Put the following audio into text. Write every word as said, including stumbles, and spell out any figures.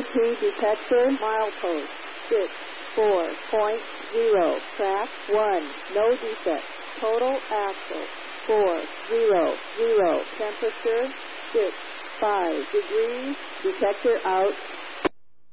Key detector, milepost, six, four point zero. Track, one, no defect. Total axle, four, zero, zero. Temperature, six, five degrees. Detector out.